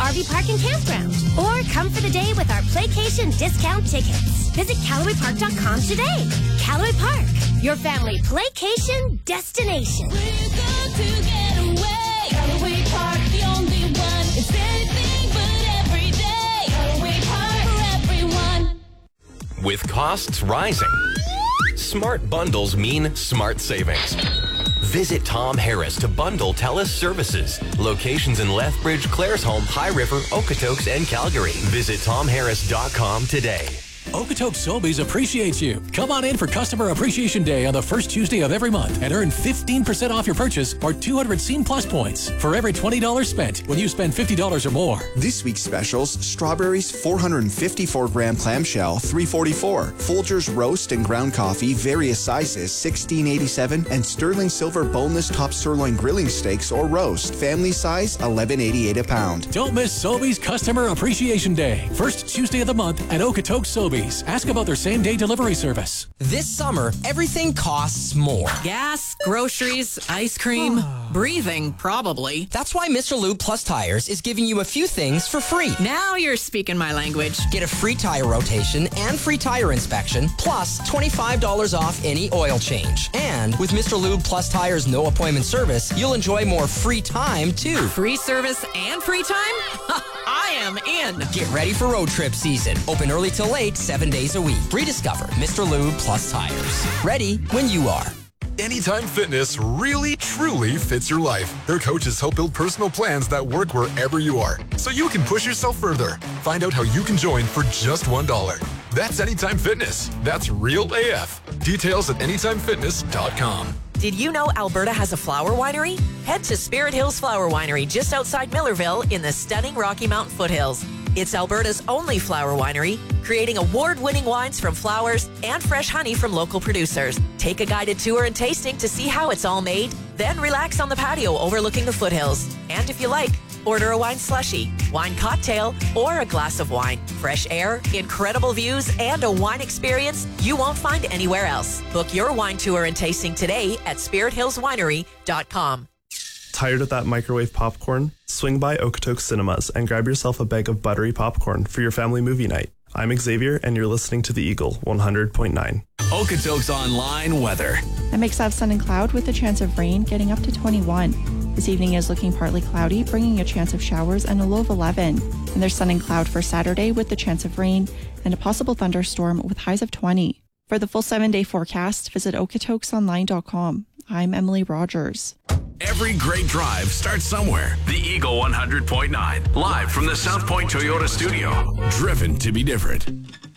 RV park and campground. Or come for the day with our Playcation discount tickets. Visit CallawayPark.com today. Callaway Park, your family Playcation destination. We're going to get away. Callaway Park, the only one. It's anything but every day. Callaway Park for everyone. With costs rising, smart bundles mean smart savings. Visit Tom Harris to bundle TELUS services. Locations in Lethbridge, Claresholm, High River, Okotoks, and Calgary. Visit TomHarris.com today. Okotoks Sobeys appreciates you. Come on in for Customer Appreciation Day on the first Tuesday of every month and earn 15% off your purchase or 200 Scene Plus points for every $20 spent when you spend $50 or more. This week's specials: Strawberries 454-gram clamshell, $3.44. Folgers roast and ground coffee, various sizes, $16.87. And Sterling Silver boneless top sirloin grilling steaks or roast, family size, $11.88 a pound. Don't miss Sobeys Customer Appreciation Day. First Tuesday of the month at Okotoks Sobeys. Ask about their same-day delivery service. This summer, everything costs more. Gas, groceries, ice cream, breathing, probably. That's why Mr. Lube Plus Tires is giving you a few things for free. Now you're speaking my language. Get a free tire rotation and free tire inspection, plus $25 off any oil change. And with Mr. Lube Plus Tires' no appointment service, you'll enjoy more free time, too. Free service and free time? I am in. Get ready for road trip season. Open early till late, 7 days a week. Rediscover Mr. Lube Plus Tires. Ready when you are. Anytime Fitness really, truly fits your life. Their coaches help build personal plans that work wherever you are, so you can push yourself further. Find out how you can join for just $1. That's Anytime Fitness. That's real AF. Details at anytimefitness.com. Did you know Alberta has a flower winery? Head to Spirit Hills Flower Winery just outside Millerville in the stunning Rocky Mountain foothills. It's Alberta's only flower winery, creating award-winning wines from flowers and fresh honey from local producers. Take a guided tour and tasting to see how it's all made, then relax on the patio overlooking the foothills. And if you like, order a wine slushie, wine cocktail, or a glass of wine. Fresh air, incredible views, and a wine experience you won't find anywhere else. Book your wine tour and tasting today at SpiritHillsWinery.com. Tired of that microwave popcorn? Swing by Okotoks Cinemas and grab yourself a bag of buttery popcorn for your family movie night. I'm Xavier, and you're listening to The Eagle 100.9. Okotoks Online weather. A mix of sun and cloud with a chance of rain, getting up to 21. This evening is looking partly cloudy, bringing a chance of showers and a low of 11. And there's sun and cloud for Saturday with the chance of rain and a possible thunderstorm with highs of 20. For the full 7-day forecast, visit okotokesonline.com. I'm Emily Rogers. Every great drive starts somewhere. The Eagle 100.9, live from the South Point Toyota studio. Driven to be different.